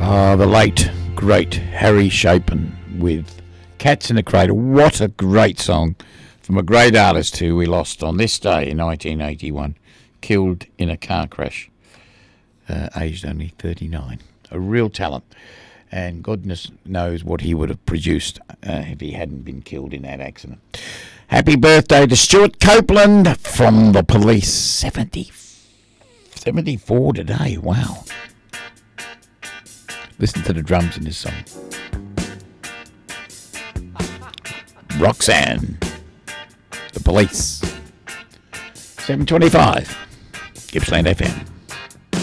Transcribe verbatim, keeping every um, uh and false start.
Ah, the late, great Harry Chapin with Cats in a Cradle. What a great song from a great artist who we lost on this day in nineteen eighty-one, killed in a car crash, uh, aged only thirty-nine. A real talent, and goodness knows what he would have produced uh, if he hadn't been killed in that accident. Happy birthday to Stuart Copeland from The Police. seventy, seventy-four today, wow. Listen to the drums in this song. Roxanne. The Police. seven twenty-five. Gippsland F M.